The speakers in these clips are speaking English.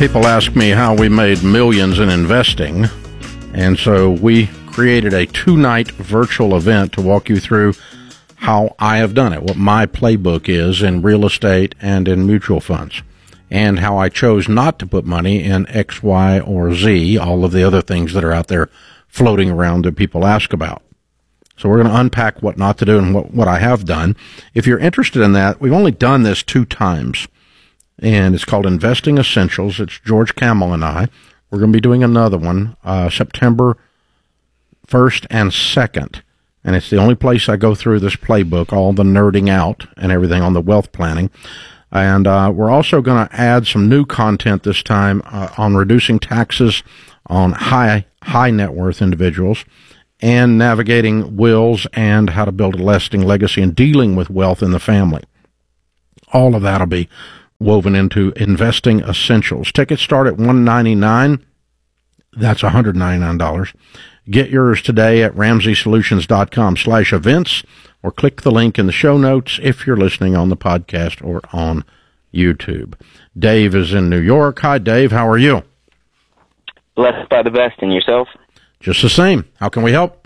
People ask me how we made millions in investing, and so we created a 2-night virtual event to walk you through how I have done it, what my playbook is in real estate and in mutual funds, and how I chose not to put money in X, Y, or Z, all of the other things that are out there floating around that people ask about. So we're going to unpack what not to do and what I have done. If you're interested in that, we've only done this 2 times, and it's called Investing Essentials. It's George Kamel and I. We're going to be doing another one September 1st and 2nd, and it's the only place I go through this playbook, all the nerding out and everything on the wealth planning. And we're also going to add some new content this time on reducing taxes on high net worth individuals, and navigating wills, and how to build a lasting legacy and dealing with wealth in the family. All of that will be woven into Investing Essentials. Tickets start at $199. That's $199. Get yours today at RamseySolutions.com/events, or click the link in the show notes if you're listening on the podcast or on YouTube. Dave is in New York. Hi, Dave. How are you? Blessed by the best. And yourself? Just the same. How can we help?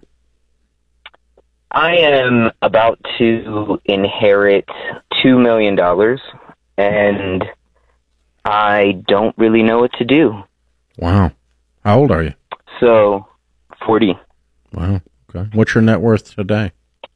I am about to inherit $2 million, and I don't really know what to do. Wow. How old are you? So, 40. Wow. Okay. What's your net worth today?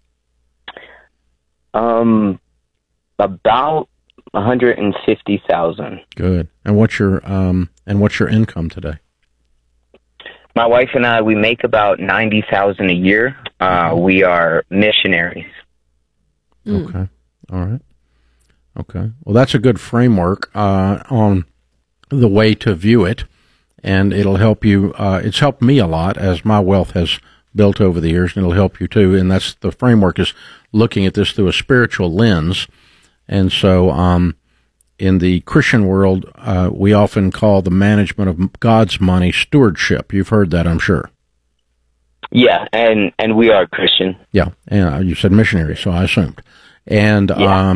About 150,000. Good. And what's your income today? My wife and I, we make about 90,000 a year. We are missionaries. Okay. All right. Okay. Well, that's a good framework on the way to view it, and it'll help you. It's helped me a lot as my wealth has built over the years, and it'll help you too. And that's the framework, is looking at this through a spiritual lens. And so, in the Christian world, we often call the management of God's money stewardship. You've heard that, I'm sure. Yeah, and we are Christian. Yeah, and you said missionary, so I assumed. And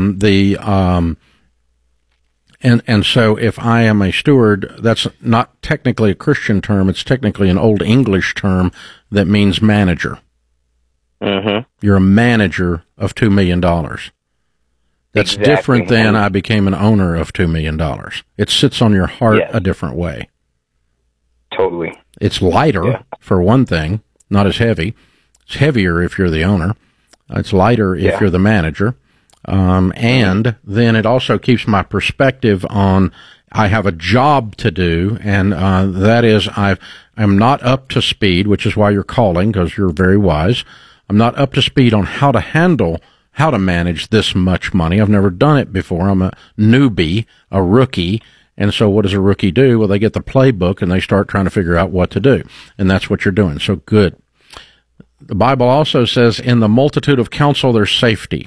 and so if I am a steward, that's not technically a Christian term. It's technically an Old English term that means manager. Mm-hmm. You're a manager of $2 million. That's exactly different than I became an owner of $2 million. It sits on your heart a different way. Totally. It's lighter, for one thing, not as heavy. It's heavier if you're the owner. It's lighter if you're the manager. And then it also keeps my perspective on, I have a job to do, and that is I'm not up to speed, which is why you're calling, because you're very wise. I'm not up to speed on how to manage this much money. I've never done it before. I'm a newbie, a rookie. And so what does a rookie do? Well, they get the playbook and they start trying to figure out what to do. And that's what you're doing. So good. The Bible also says, in the multitude of counsel, there's safety.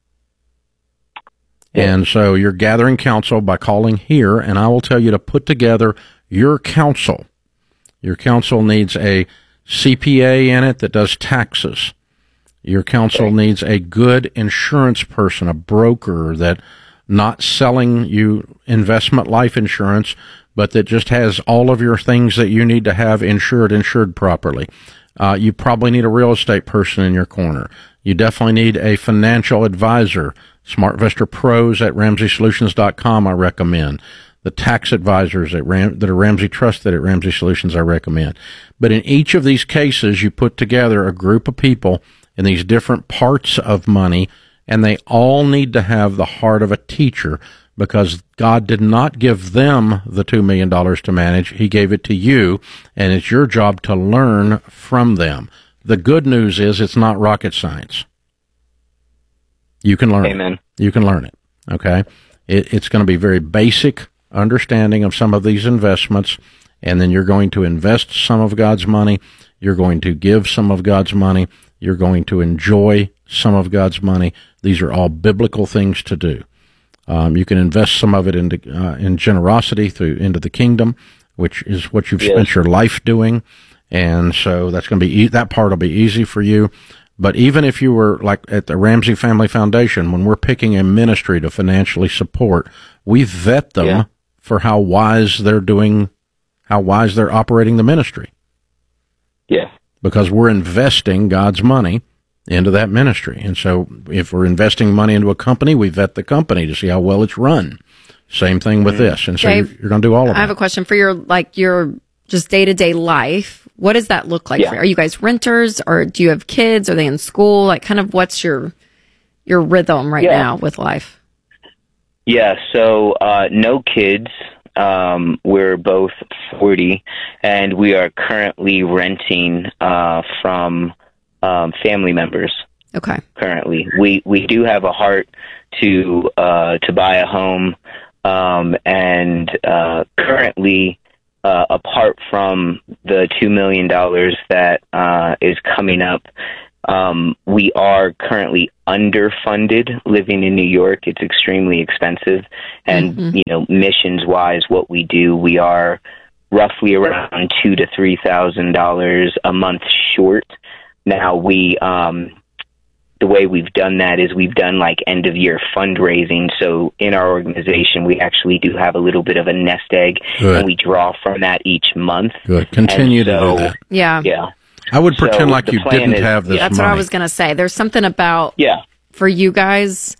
And so you're gathering counsel by calling here, and I will tell you to put together your counsel. Your counsel needs a CPA in it that does taxes. Your counsel needs a good insurance person, a broker that not selling you investment life insurance, but that just has all of your things that you need to have insured properly. You probably need a real estate person in your corner. You definitely need a financial advisor. SmartVestor Pros at RamseySolutions.com I recommend. The tax advisors that are Ramsey Trusted at Ramsey Solutions I recommend. But in each of these cases, you put together a group of people in these different parts of money, and they all need to have the heart of a teacher, because God did not give them the $2 million to manage. He gave it to you, and it's your job to learn from them. The good news is it's not rocket science. You can learn it. You can learn it, okay? It's going to be very basic understanding of some of these investments, and then you're going to invest some of God's money. You're going to give some of God's money. You're going to enjoy some of God's money. These are all biblical things to do. You can invest some of it in generosity into the kingdom, which is what you've spent your life doing, and so that's going to be that part will be easy for you. But even if you were like at the Ramsey Family Foundation, when we're picking a ministry to financially support, we vet them for how wise they're operating the ministry. Yeah. Because we're investing God's money into that ministry. And so if we're investing money into a company, we vet the company to see how well it's run. Same thing with this. And so Dave, you're going to do all of that. I have a question for your just day-to-day life. What does that look like? Are you guys renters, or do you have kids? Are they in school? Like, kind of what's your rhythm right now with life? Yeah, so no kids. We're both 40, and we are currently renting from family members. Okay. Currently, we do have a heart to buy a home, and currently, apart from the $2 million that is coming up, we are currently underfunded living in New York. It's extremely expensive. And, missions wise, what we do, we are roughly around $2,000 to $3,000 a month short. Now the way we've done that is we've done like end of year fundraising. So in our organization, we actually do have a little bit of a nest egg. Good. And we draw from that each month. Good. Continue to do that. Yeah. Yeah. I would pretend like you didn't have this That's money. what I was going to say. There's something about, Yeah. for you guys,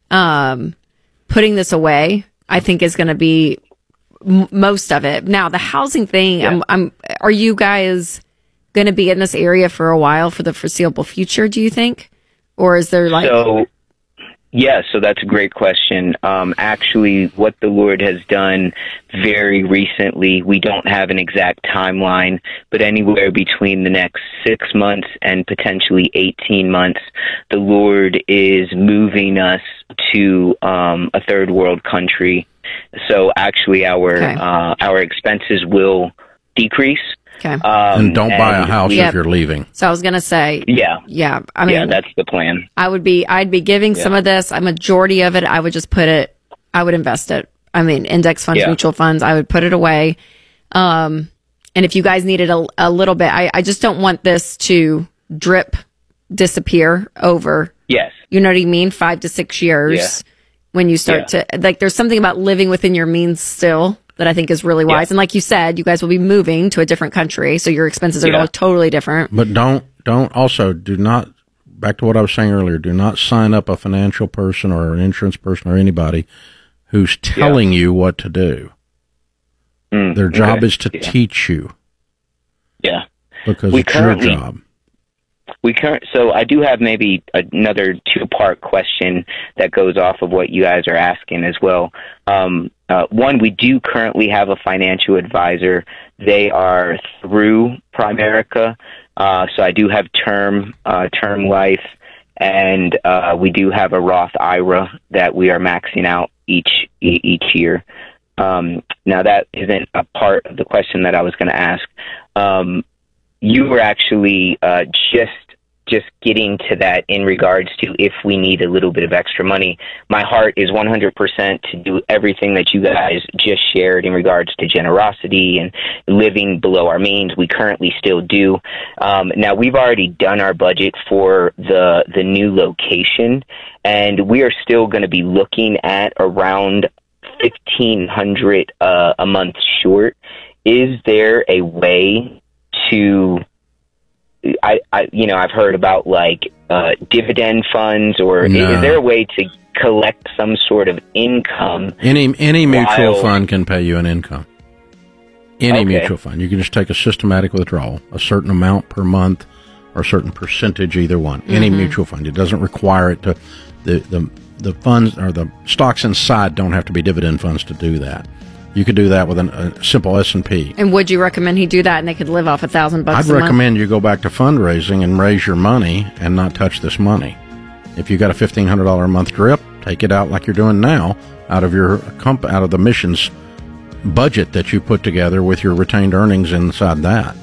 putting this away, I think is going to be most of it. Now, the housing thing, are you guys going to be in this area for a while, for the foreseeable future, do you think? Or is there So that's a great question. Actually, what the Lord has done very recently, we don't have an exact timeline, but anywhere between the next 6 months and potentially 18 months, the Lord is moving us to a third world country. So actually, our expenses will decrease. Okay. And don't buy a house if you're leaving. So I was going to say, yeah. I mean, that's the plan. I'd be giving some of this, a majority of it, I would just I would invest it. I mean, index funds, mutual funds, I would put it away. And if you guys needed a little bit, I just don't want this to disappear over. Yes. You know what I mean? 5 to 6 years when you start to, there's something about living within your means still that I think is really wise. And like you said, you guys will be moving to a different country, so your expenses are totally different. But do not, back to what I was saying earlier, do not sign up a financial person or an insurance person or anybody who's telling you what to do. Their job is to teach you. Yeah. Because it's your job. So I do have maybe another 2-part question that goes off of what you guys are asking as well. One, we do currently have a financial advisor. They are through Primerica. So I do have term life, and we do have a Roth IRA that we are maxing out each year. Now that isn't a part of the question that I was going to ask. You were actually just getting to that in regards to if we need a little bit of extra money. My heart is 100% to do everything that you guys just shared in regards to generosity and living below our means. We currently still do. Now, we've already done our budget for the new location, and we are still going to be looking at around $1,500 a month short. Is there a way to, I've heard about like dividend funds, or is there a way to collect some sort of income? Any mutual fund can pay you an income. Any mutual fund. You can just take a systematic withdrawal, a certain amount per month or a certain percentage, either one. Any mutual fund. It doesn't require it to, the funds or the stocks inside don't have to be dividend funds to do that. You could do that with a simple S&P. And would you recommend he do that and they could live off $1,000 a month? I'd recommend you go back to fundraising and raise your money and not touch this money. If you got a $1,500 a month drip, take it out like you're doing now out of out of the missions budget that you put together with your retained earnings inside that.